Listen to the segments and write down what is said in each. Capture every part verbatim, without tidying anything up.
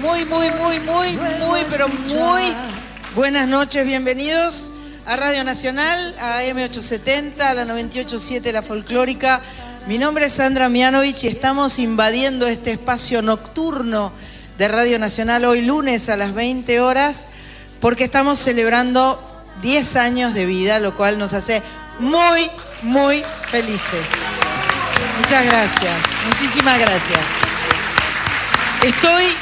Muy, muy, muy, muy, muy, pero muy buenas noches, bienvenidos a Radio Nacional, a M ochocientos setenta, a la noventa y ocho punto siete, la folclórica. Mi nombre es Sandra Mianovich y estamos invadiendo este espacio nocturno de Radio Nacional hoy lunes a las veinte horas, porque estamos celebrando diez años de vida, lo cual nos hace muy, muy felices. Muchas gracias, muchísimas gracias. Estoy,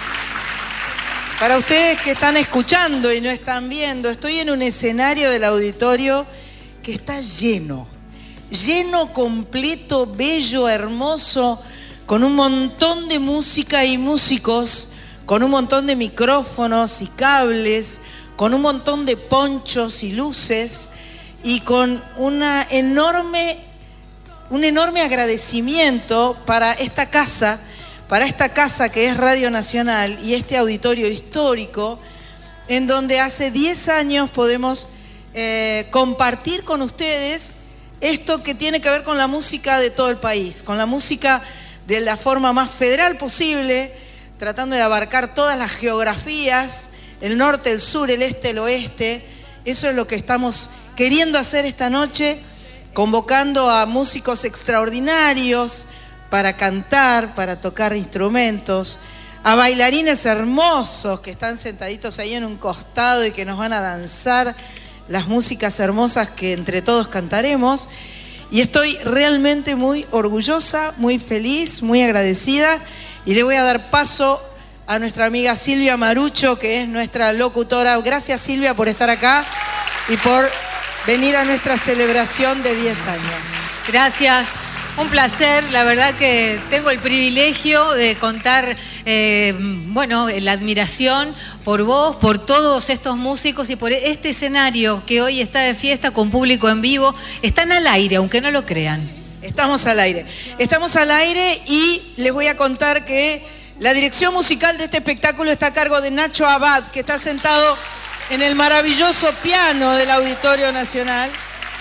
para ustedes que están escuchando y no están viendo, estoy en un escenario del auditorio que está lleno, lleno, completo, bello, hermoso, con un montón de música y músicos, con un montón de micrófonos y cables, con un montón de ponchos y luces y con una enorme, un enorme agradecimiento para esta casa, para esta casa que es Radio Nacional y este auditorio histórico, en donde hace diez años podemos eh, compartir con ustedes esto que tiene que ver con la música de todo el país, con la música de la forma más federal posible, tratando de abarcar todas las geografías, el norte, el sur, el este, el oeste. Eso es lo que estamos queriendo hacer esta noche, convocando a músicos extraordinarios para cantar, para tocar instrumentos, a bailarines hermosos que están sentaditos ahí en un costado y que nos van a danzar las músicas hermosas que entre todos cantaremos. Y estoy realmente muy orgullosa, muy feliz, muy agradecida, y le voy a dar paso a nuestra amiga Silvia Marucho, que es nuestra locutora. Gracias, Silvia, por estar acá y por venir a nuestra celebración de diez años. Gracias. Un placer, la verdad que tengo el privilegio de contar, eh, bueno, la admiración por vos, por todos estos músicos y por este escenario que hoy está de fiesta con público en vivo. Están al aire, aunque no lo crean. Estamos al aire. Estamos al aire y les voy a contar que la dirección musical de este espectáculo está a cargo de Nacho Abad, que está sentado en el maravilloso piano del Auditorio Nacional.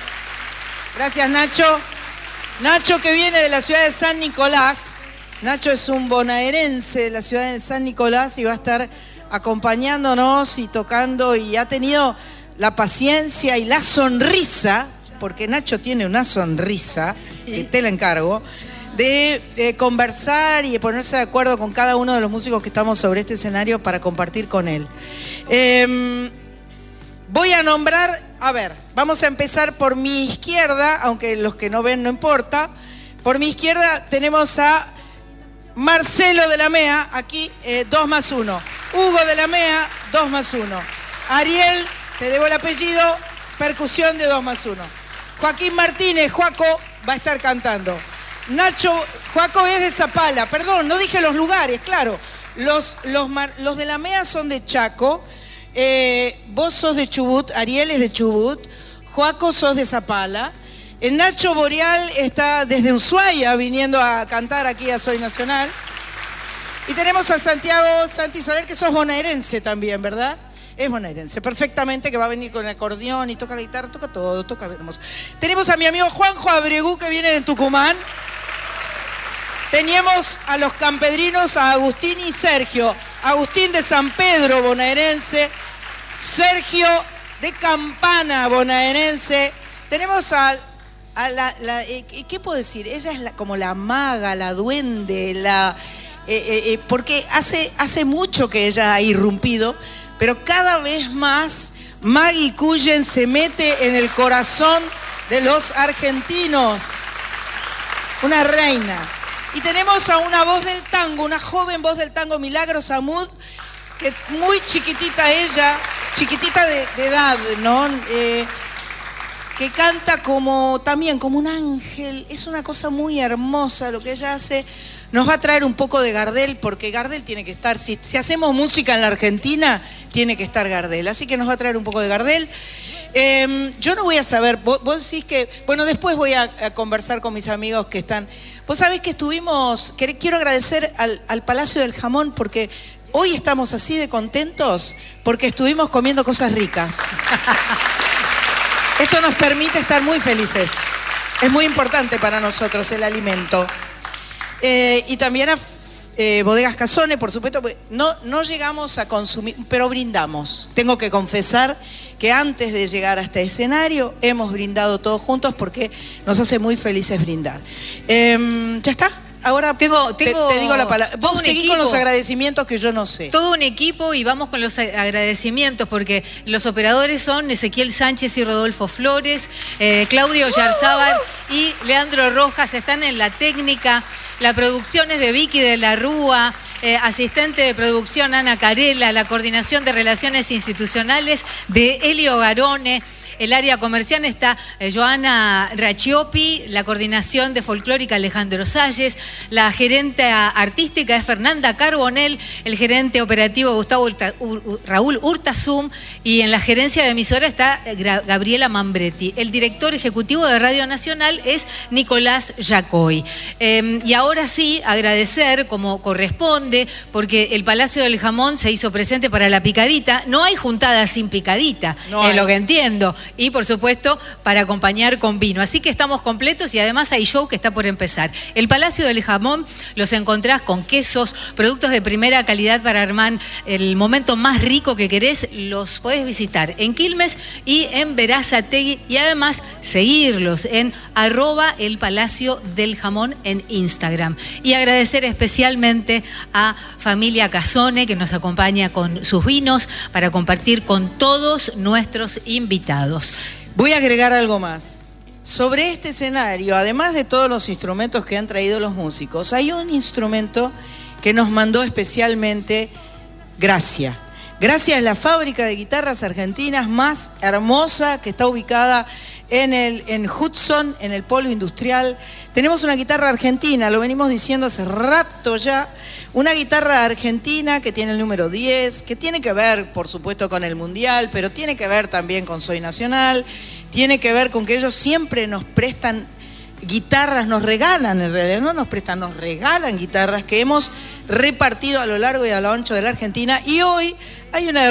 Gracias, Nacho. Nacho, que viene de la ciudad de San Nicolás. Nacho es un bonaerense de la ciudad de San Nicolás y va a estar acompañándonos y tocando, y ha tenido la paciencia y la sonrisa, porque Nacho tiene una sonrisa, que te la encargo, de, de conversar y de ponerse de acuerdo con cada uno de los músicos que estamos sobre este escenario para compartir con él. Eh, voy a nombrar, a ver, vamos a empezar por mi izquierda, aunque los que no ven no importa. Por mi izquierda tenemos a Marcelo de la Mea, aquí eh, dos más uno. Hugo de la Mea, dos más uno. Ariel, te debo el apellido, percusión de dos más uno. Joaquín Martínez, Joaco, va a estar cantando. Nacho, Joaco es de Zapala, perdón, no dije los lugares, claro. Los, los, los de la Mea son de Chaco, eh, vos sos de Chubut, Ariel es de Chubut, Joaco sos de Zapala. El Nacho Boreal está desde Ushuaia viniendo a cantar aquí a Soy Nacional. Y tenemos a Santiago Santi Soler, que sos bonaerense también, ¿verdad? Es bonaerense, perfectamente, que va a venir con el acordeón y toca la guitarra, toca todo, toca hermoso. Tenemos a mi amigo Juanjo Abregu, que viene de Tucumán. Teníamos a los campedrinos, a Agustín y Sergio. Agustín de San Pedro, bonaerense. Sergio de Campana, bonaerense. Tenemos a, a la, la eh, ¿qué puedo decir? Ella es la, como la maga, la duende, la... Eh, eh, eh, porque hace, hace mucho que ella ha irrumpido, pero cada vez más Maggie Cullen se mete en el corazón de los argentinos. Una reina. Y tenemos a una voz del tango, una joven voz del tango, Milagros Amud, que muy chiquitita ella, chiquitita de, de edad, ¿no? Eh, que canta como también como un ángel. Es una cosa muy hermosa lo que ella hace. Nos va a traer un poco de Gardel, porque Gardel tiene que estar, si, si hacemos música en la Argentina, tiene que estar Gardel. Así que nos va a traer un poco de Gardel. Eh, yo no voy a saber, vos, vos decís que, bueno, después voy a, a conversar con mis amigos que están. Vos sabés que estuvimos, que, quiero agradecer al, al Palacio del Jamón, porque hoy estamos así de contentos, porque estuvimos comiendo cosas ricas. Esto nos permite estar muy felices. Es muy importante para nosotros el alimento. Eh, y también a eh, Bodegas Casone, por supuesto, no, no llegamos a consumir, pero brindamos. Tengo que confesar que antes de llegar a este escenario hemos brindado todos juntos porque nos hace muy felices brindar. Eh, ¿Ya está? Ahora tengo, tengo te, te digo la palabra. Vos seguís equipo, con los agradecimientos que yo no sé. Todo un equipo y vamos con los agradecimientos porque los operadores son Ezequiel Sánchez y Rodolfo Flores, eh, Claudio Yarzábal y Leandro Rojas, están en la técnica. La producción es de Vicky de la Rúa, eh, asistente de producción Ana Carela, la coordinación de relaciones institucionales de Elio Garone. El área comercial está eh, Joana Rachiopi, la coordinación de folclórica Alejandro Salles, la gerente artística es Fernanda Carbonell, el gerente operativo Gustavo Urta, Ur, Raúl Urtasum y en la gerencia de emisora está Gabriela Mambretti. El director ejecutivo de Radio Nacional es Nicolás Yacoy. Eh, y ahora sí, agradecer como corresponde, porque el Palacio del Jamón se hizo presente para la picadita. No hay juntada sin picadita, no es hay. lo que entiendo. Y por supuesto para acompañar con vino. Así que estamos completos y además hay show que está por empezar. El Palacio del Jamón los encontrás con quesos, productos de primera calidad para armar el momento más rico que querés. Los podés visitar en Quilmes y en Berazategui y además seguirlos en arroba el Palacio del Jamón en Instagram. Y agradecer especialmente a Familia Casone que nos acompaña con sus vinos para compartir con todos nuestros invitados. Voy a agregar algo más. Sobre este escenario, además de todos los instrumentos que han traído los músicos, hay un instrumento que nos mandó especialmente Gracia. Gracia es la fábrica de guitarras argentinas más hermosa que está ubicada en, el, en Hudson, en el polo industrial. Tenemos una guitarra argentina, lo venimos diciendo hace rato ya, una guitarra argentina que tiene el número diez, que tiene que ver, por supuesto, con el Mundial, pero tiene que ver también con Soy Nacional, tiene que ver con que ellos siempre nos prestan guitarras, nos regalan, en realidad no nos prestan, nos regalan guitarras que hemos repartido a lo largo y a lo ancho de la Argentina, y hoy hay una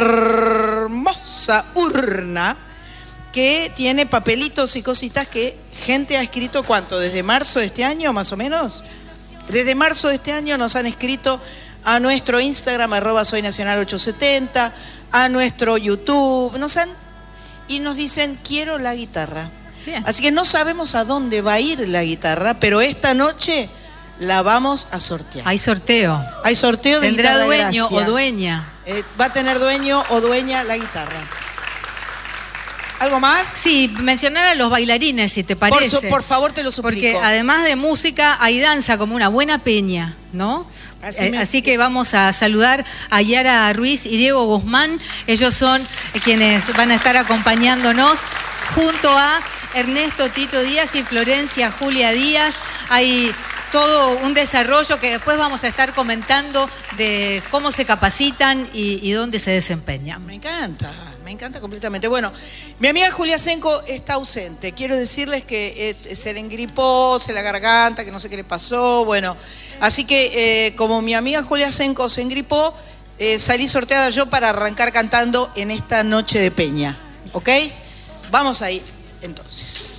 hermosa urna que tiene papelitos y cositas que gente ha escrito, ¿cuánto? ¿Desde marzo de este año, más o menos? Desde marzo de este año nos han escrito a nuestro Instagram, arroba soy nacional ochocientos setenta, a nuestro YouTube, nos han, y nos dicen, quiero la guitarra. Sí. Así que no sabemos a dónde va a ir la guitarra, pero esta noche la vamos a sortear. Hay sorteo. Hay sorteo de ¿Tendrá guitarra dueño Gracia. o dueña? Eh, va a tener dueño o dueña la guitarra. ¿Algo más? Sí, mencionar a los bailarines, si te parece. Por, su, por favor, te lo suplico. Porque además de música, hay danza como una buena peña, ¿no? Así, eh, me... así que vamos a saludar a Yara Ruiz y Diego Guzmán. Ellos son quienes van a estar acompañándonos junto a Ernesto Tito Díaz y Florencia Julia Díaz. Hay todo un desarrollo que después vamos a estar comentando de cómo se capacitan y, y dónde se desempeñan. Me encanta. Me encanta completamente. Bueno, mi amiga Julia Senco está ausente. Quiero decirles que eh, se le engripó, se la garganta, que no sé qué le pasó. Bueno, así que eh, como mi amiga Julia Senco se engripó, eh, salí sorteada yo para arrancar cantando en esta noche de peña. ¿Ok? Vamos ahí, entonces.